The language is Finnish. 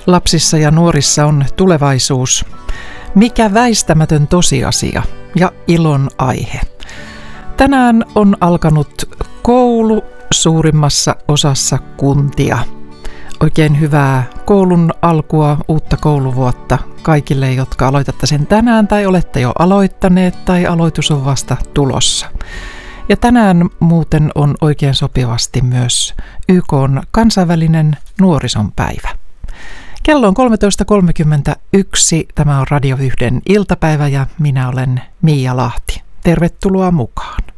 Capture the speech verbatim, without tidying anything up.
Lapsissa ja nuorissa on tulevaisuus. Mikä väistämätön tosiasia ja ilon aihe. Tänään on alkanut koulu suurimmassa osassa kuntia. Oikein hyvää koulun alkua, uutta kouluvuotta kaikille, jotka aloitatte sen tänään tai olette jo aloittaneet tai aloitus on vasta tulossa. Ja tänään muuten on oikein sopivasti myös Y K:n kansainvälinen nuorisonpäivä. Kello on kolmetoista kolmekymmentäyksi. Tämä on Radio Yhden iltapäivä ja minä olen Miia Lahti. Tervetuloa mukaan.